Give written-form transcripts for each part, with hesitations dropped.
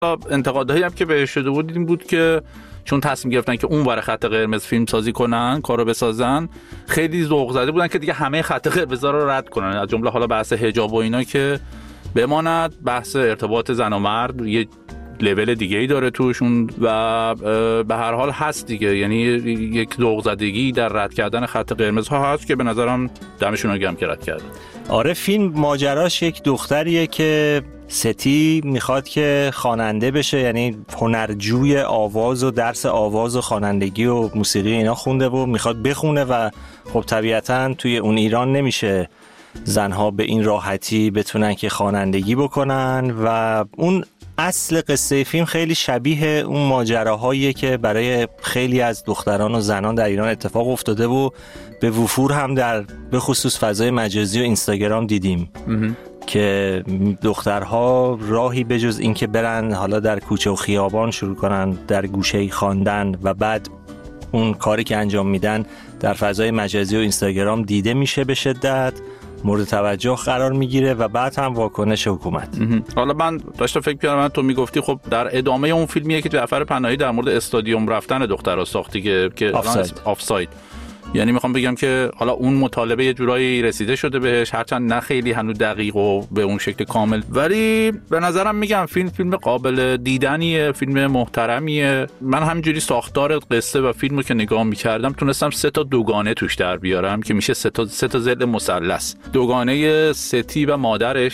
انتقادهایی هم که بهش شده بود این بود که چون تصمیم گرفتن که اون ور خط قرمز فیلم سازی کنن، کارو بسازن، خیلی ذوق زده بودن که دیگه همه خط قرمزا رو رد کنن، از جمله حالا بحث حجاب و اینا که بماند، بحث ارتباط زن و مرد یه لول دیگه ای داره توشون و به هر حال هست دیگه، یعنی یک ذوق زدگی در رد کردن خط قرمز ها هست که به نظرم دمشون رو گرم که رد کردن. آره، فیلم ماجراش یک دختریه که ستی میخواد که خواننده بشه، یعنی هنرجوی آواز و درس آواز و خوانندگی و موسیقی اینا خونده و میخواد بخونه و خب طبیعتاً توی اون ایران نمیشه زنها به این راحتی بتونن که خوانندگی بکنن و اون اصل قصه فیلم خیلی شبیه اون ماجراهاییه که برای خیلی از دختران و زنان در ایران اتفاق افتاده و به وفور هم در به خصوص فضای مجازی و اینستاگرام دیدیم که دخترها راهی بجز این که برن حالا در کوچه و خیابان شروع کنن در گوشه‌ای خواندن و بعد اون کاری که انجام میدن در فضای مجازی و اینستاگرام دیده میشه، به شدت مورد توجه قرار میگیره و بعد هم واکنش حکومت. حالا من داشتم فکر می‌کردم تو میگفتی خب در ادامه اون فیلمیه که جعفر پناهی در مورد استادیوم رفتن دخترها ساختی که آفساید، یعنی میخوام بگم که حالا اون مطالبه یه جورایی رسیده شده بهش، هرچند نه خیلی هنوز دقیق و به اون شکل کامل، ولی به نظرم میگم فیلم قابل دیدنیه، فیلم محترمیه. من همینجوری ساختار قصه و فیلمو که نگاه میکردم تونستم 3 تا دوگانه توش در بیارم که میشه 3 تا ضلع مثلث. دوگانه ستی و مادرش،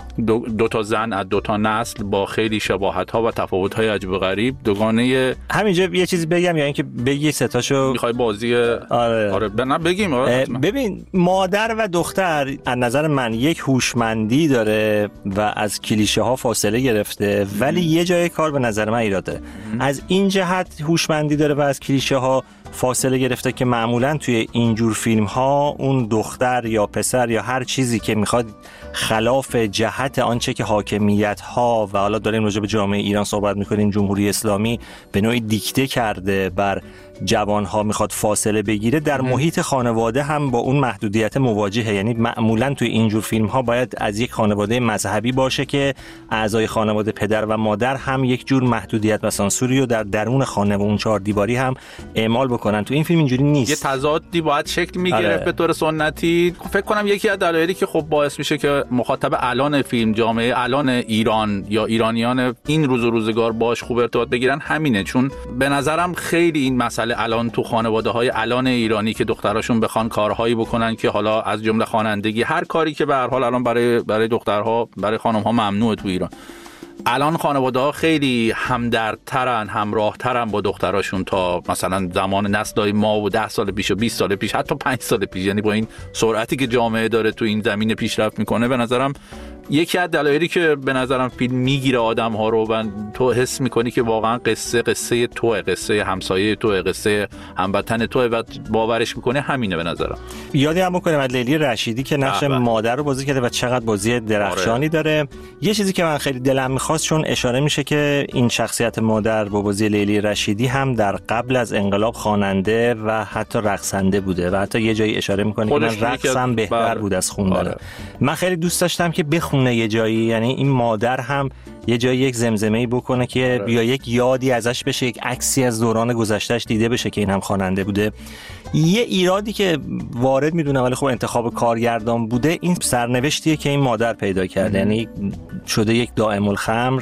دو تا زن از 2 تا نسل با خیلی شباهت‌ها و تفاوت‌های عجیب و غریب. دوگانه همینجا یه چیزی بگم یا اینکه بگی 3 تاشو می‌خوای بازی؟ آره نه بگیم. ببین، مادر و دختر از نظر من یک هوشمندی داره و از کلیشه‌ها فاصله گرفته، ولی یه جای کار به نظر من ایراد داره. از این جهت هوشمندی داره و از کلیشه‌ها فاصله گرفته که معمولاً توی اینجور فیلم‌ها اون دختر یا پسر یا هر چیزی که میخواد خلاف جهت آنچه که حاکمیت‌ها و حالا داریم راجع به جامعه ایران صحبت می‌کنیم، جمهوری اسلامی به نوعی دیکته کرده بر جوانها میخواد فاصله بگیره، در محیط خانواده هم با اون محدودیت مواجهه. یعنی معمولاً توی اینجور فیلم‌ها باید از یک خانواده مذهبی باشه که اعضای خانواده پدر و مادر هم یک جور محدودیت و سانسوری رو در درون خانه و اون 4 دیواری هم اعمال بکنن. تو این فیلم اینجوری نیست. یه تضادی باید شکل میگرفت به طور سنتی. فکر کنم یکی از دلایلی که خب باعث میشه که مخاطب الان فیلم، جامعه الان ایران یا ایرانیان این روز و روزگار باش خوب ارتباط بگیرن همینه، چون به نظرم خیلی این مسئله الان تو خانواده‌های الان ایرانی که دختراشون بخوان کارهایی بکنن که حالا از جمله خوانندگی، هر کاری که به هر حال الان برای دخترها، برای خانم‌ها ممنوعه تو ایران، الان خانواده‌ها خیلی همدردترن، همراهترن با دختراشون تا مثلا زمان نسل‌های ما و 10 سال پیش و 20 سال پیش، حتی 5 سال پیش. یعنی با این سرعتی که جامعه داره تو این زمینه پیشرفت میکنه، به نظرم یکی از دلایلی که به نظرم فیلم میگیره آدم‌ها رو و تو حس میکنی که واقعا قصه توئه، قصه همسایه توئه، قصه هموطن توئه و باورش میکنه، همینه به نظرم. یادی هم بکنم از لیلی رشیدی که نقش مادر رو بازی کرده و چقدر بازی درخشانی داره. یه چیزی که من خیلی دلم میخواست، چون اشاره میشه که این شخصیت مادر با بازی لیلی رشیدی هم در قبل از انقلاب خواننده و حتی رقصنده بوده و حتی یه جایی اشاره میکنه که من رقصم بهتر بود از خوندن. من خیلی دوست داشتم که بخونه یه جایی، یعنی این مادر هم یه جایی یک زمزمه‌ای بکنه که یا یک یادی ازش بشه، یک عکسی از دوران گذشتهش دیده بشه که این هم خواننده بوده. یه ایرادی که وارد میدونم ولی خب انتخاب کارگردان بوده، این سرنوشتیه که این مادر پیدا کرده، یعنی شده یک دائم الخمر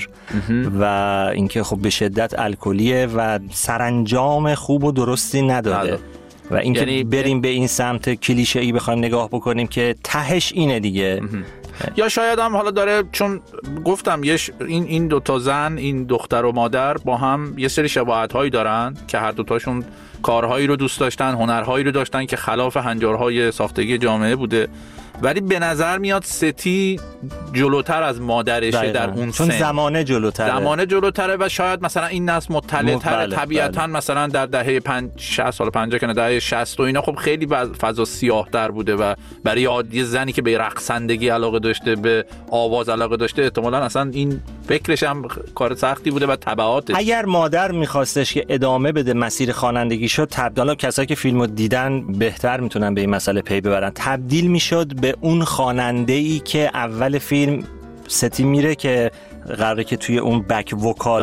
و اینکه خب به شدت الکلیه و سرانجام خوب و درستی نداره و اینکه یعنی بریم به این سمت کلیشه‌ای بخوایم نگاه بکنیم که تهش اینه دیگه. یا شاید هم حالا داره، چون گفتم این 2 تا زن، این دختر و مادر با هم یه سری شباهت‌هایی دارن که هر 2 تاشون کارهایی رو دوست داشتن، هنرهایی رو داشتن که خلاف هنجارهای ساختگی جامعه بوده، ولی به نظر میاد ستی جلوتر از مادرشه در اون چون سن، زمانه جلوتره و شاید مثلا این نسل مطلع‌تر طبیعتاً مثلا در دهه 60 سال 50 که دهه 60 و اینا خب خیلی فضا سیاه‌تر بوده و برای عادی زنی که به رقصندگی علاقه داشته، به آواز علاقه داشته، احتمالاً اصلا این فکرش هم کار سختی بوده و تبعاتش. اگر مادر می‌خواستش که ادامه بده مسیر خوانندگیشو، تبدیل کسایی که فیلمو دیدن بهتر میتونن به این مسئله پی ببرن، تبدیل میشد به اون خواننده‌ای که اول فیلم ستی میره که قراره که توی اون بک وکال